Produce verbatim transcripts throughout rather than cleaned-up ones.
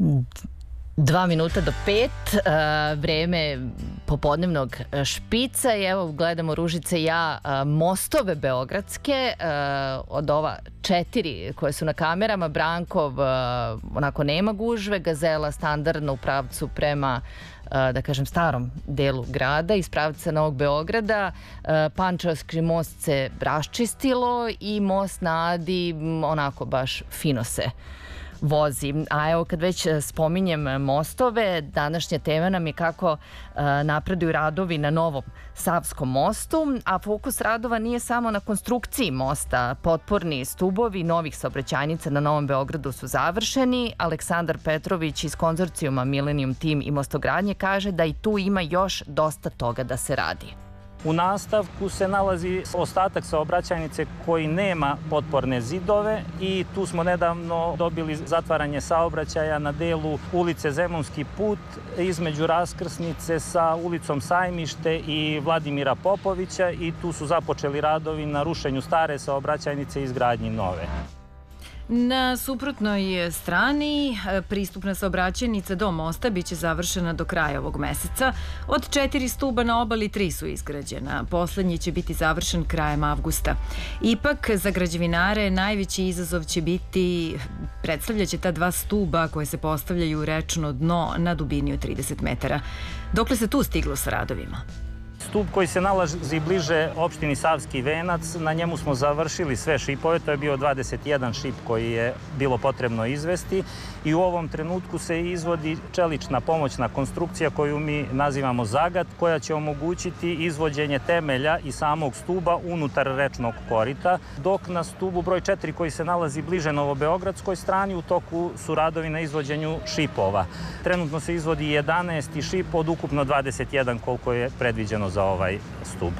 Dva minuta do pet, vreme popodnevnog špica i evo gledamo Ružice i ja mostove beogradske od ova četiri koje su na kamerama. Brankov onako nema gužve, Gazela standardno u pravcu prema da kažem starom delu grada iz pravca Novog Beograda. Pančevački most se raščistilo i most na Adi onako baš fino se vozi. A evo kad već spominjem mostove, današnja tema nam je kako napreduju radovi na Novom Savskom mostu, a fokus radova nije samo na konstrukciji mosta. Potporni stubovi novih saobraćajnica na Novom Beogradu su završeni. Aleksandar Petrović iz konzorcijuma Millennium Team i Mostogradnje kaže da i tu ima još dosta toga da se radi. U nastavku se nalazi ostatak saobraćajnice koji nema potporne zidove i tu smo nedavno dobili zatvaranje saobraćaja na delu ulice Zemunski put između raskrsnice sa ulicom Sajmište i Vladimira Popovića i tu su započeli radovi na rušenju stare saobraćajnice i izgradnji nove. Na suprotnoj strani pristupna saobraćajnica do mosta biće završena do kraja ovog meseca. Od četiri stuba na obali tri su izgrađena. Poslednji će biti završen krajem avgusta. Ipak za građevinare najveći izazov će biti predstavljaće ta dva stuba koje se postavljaju u rečno dno na dubini od trideset metara. Dokle se tu stiglo sa radovima? Stub koji se nalazi bliže opštini Savski Venac, na njemu smo završili sve šipove, to je bio dvadeset jedan šip koji je bilo potrebno izvesti i u ovom trenutku se izvodi čelična pomoćna konstrukcija koju mi nazivamo zagat, koja će omogućiti izvođenje temelja i samog stuba unutar rečnog korita, dok na stubu broj četiri koji se nalazi bliže Novobeogradskoj strani u toku su radovi na izvođenju šipova. Trenutno se izvodi jedanaest šip od ukupno dvadeset jedan koliko je predviđeno za ovaj stub.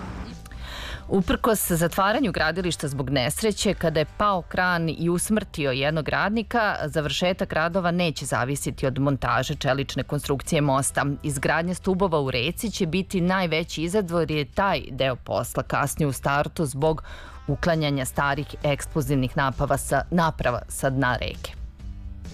Uprkos zatvaranju gradilišta zbog nesreće, kada je pao kran i usmrtio jednog radnika, završetak radova neće zavisiti od montaže čelične konstrukcije mosta. Izgradnja stubova u reci će biti najveći izazov jer je taj deo posla kasnije u startu zbog uklanjanja starih eksplozivnih naprava sa dna reke.